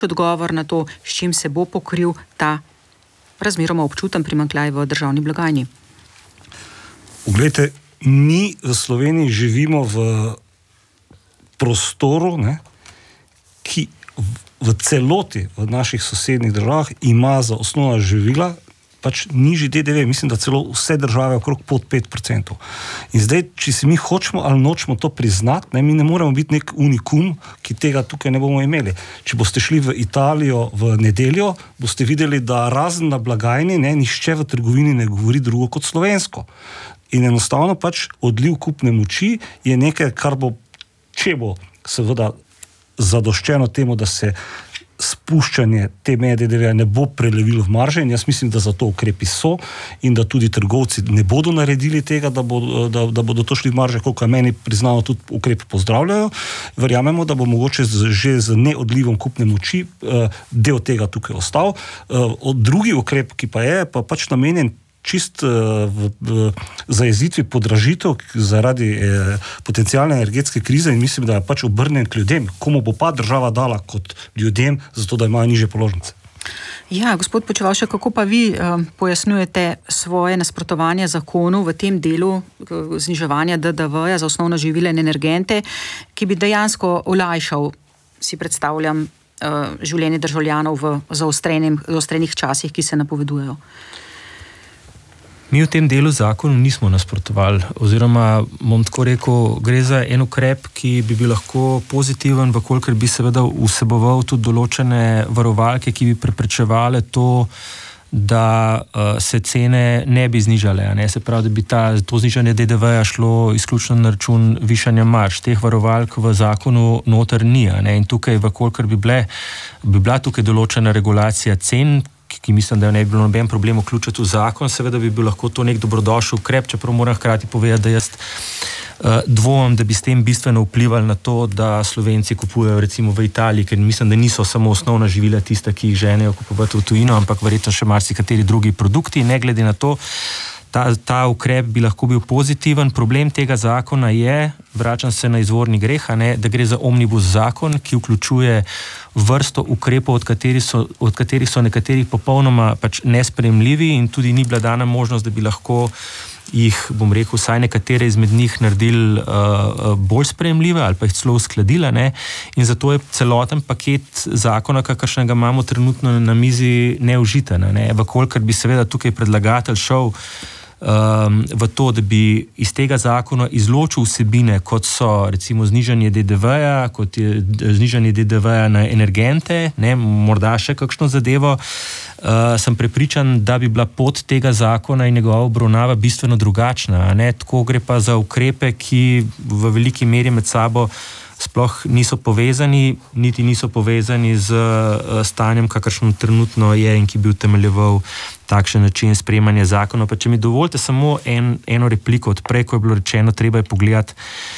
odgovor na to, s čim se bo pokril ta razmeroma občuten primanjkljaj v državni blagajni? Poglejte, mi v Sloveniji živimo v prostoru, ki v celoti v naših sosednjih državah ima za osnovna živila pač nižji DDV, mislim, da celo vse države okrog pod 5%. In zdaj, če si mi hočemo ali nočemo to priznati, mi ne moremo biti nek unikum, ki tega tukaj ne bomo imeli. Če boste šli v Italijo v nedeljo, boste videli, da razen na blagajni, nihče v trgovini ne govori drugo kot slovensko. In enostavno pač odliv kupne moči je nekaj, kar bo, če bo seveda zadoščeno temu, da se spuščanje te meje DDV ne bo prelevilo v marže, in jaz mislim, da za to ukrepi so in da tudi trgovci ne bodo naredili tega, da bodo to šli v marže, koliko meni priznano tudi ukrepi pozdravljajo. Verjamemo, da bo mogoče že z neodlivom kupne moči del tega tukaj ostal. Drugi ukrep, ki pa je pač namenjen čist zajezitvi podražitev zaradi potencialne energetske krize, in mislim, da je pač obrnjen k ljudem. Komu bo pa država dala kot ljudem, zato da imajo nižje položnice? Ja, gospod Počivalšek, kako pa vi pojasnjujete svoje nasprotovanje zakonu v tem delu zniževanja DDV-ja za osnovna živila in energente, ki bi dejansko olajšal, si predstavljam, življenje državljanov v zaostrenih časih, ki se napovedujejo? Mi v tem delu zakonu nismo nasprotovali, oziroma, bom tako rekel, gre za en ukrep, ki bi bil lahko pozitiven, vkolikor bi seveda vseboval tudi določene varovalke, ki bi preprečevale to, da se cene ne bi znižale. Se pravi, da bi to znižanje DDV-ja šlo izključno na račun višanja marž. Teh varovalk v zakonu noter ni. In tukaj, vkolikor bi bila tukaj določena regulacija cen, ki mislim, da ne bi bilo noben problem vključiti v zakon, seveda bi bil lahko to nek dobrodošel ukrep, čeprav moram hkrati povedati, da jaz dvomim, da bi s tem bistveno vplivali na to, da Slovenci kupujejo recimo v Italiji, ker mislim, da niso samo osnovna živila tista, ki jih ženejo kupovati v tujino, ampak verjetno še marsikateri drugi produkti. Ne glede na to, ta ukrep bi lahko bil pozitiven. Problem tega zakona je, vračam se na izvorni greh, da gre za omnibus zakon, ki vključuje vrsto ukrepov, od katerih so nekateri popolnoma pač nesprejemljivi, in tudi ni bila dana možnost, da bi lahko jih, bom rekel, vsaj nekatere izmed njih naredili bolj sprejemljive ali pa jih celo uskladila. In zato je celoten paket zakona, kakršnega imamo trenutno na mizi, neužiten. Vkolikor bi seveda tukaj predlagatelj šel v to, da bi iz tega zakona izločil vsebine, kot so recimo znižanje DDV-ja, kot je znižanje DDV-ja na energente, morda še kakšno zadevo, sem prepričan, da bi bila pot tega zakona in njegova obravnava bistveno drugačna. Tako gre pa za ukrepe, ki v veliki meri med sabo sploh niso povezani, niti niso povezani z stanjem, kakršno trenutno je in ki bi utemeljeval takšen način sprejemanja zakona. Pa če mi dovolite samo eno repliko odprej, ko je bilo rečeno, treba je pogledati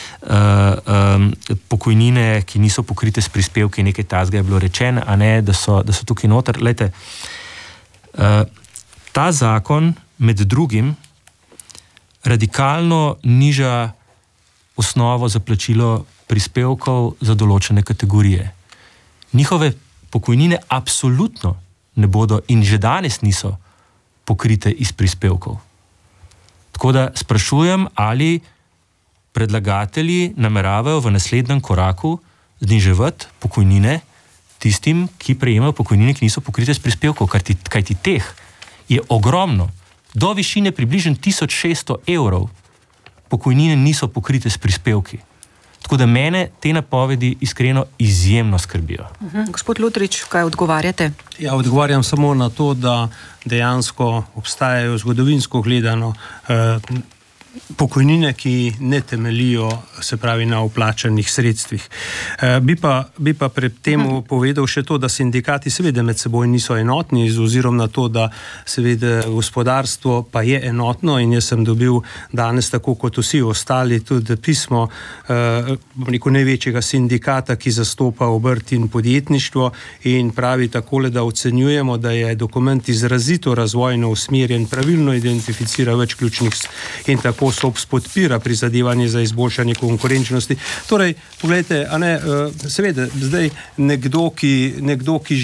pokojnine, ki niso pokrite s prispevki, nekaj tazga je bilo rečeno, da so tukaj noter. Lejte, ta zakon med drugim radikalno niža osnovo za plačilo prispevkov za določene kategorije. Njihove pokojnine absolutno ne bodo in že danes niso pokrite iz prispevkov. Tako da sprašujem, ali predlagatelji nameravajo v naslednjem koraku zniževati pokojnine tistim, ki prejemajo pokojnine, ki niso pokrite s prispevkov, kajti teh je ogromno. Do višine približno 1600 evrov pokojnine niso pokrite s prispevki. Tako da mene te napovedi iskreno izjemno skrbijo. Gospod Lutrič, kaj odgovarjate? Ja, odgovarjam samo na to, da dejansko obstajajo zgodovinsko gledano pokojnine, ki ne temelijo, se pravi, na vplačanih sredstvih. Bi pa pred temu povedal še to, da sindikati seveda med seboj niso enotni, z ozirom na to, da seveda gospodarstvo pa je enotno, in jaz sem dobil danes, tako kot vsi ostali, tudi pismo največjega sindikata, ki zastopa obrt in podjetništvo, in pravi takole, da ocenjujemo, da je dokument izrazito razvojno usmerjen, pravilno identificira več ključnih in tako kako SOPS podpira prizadevanje za izboljšanje konkurenčnosti. Torej, pogledajte, seveda, zdaj nekdo, ki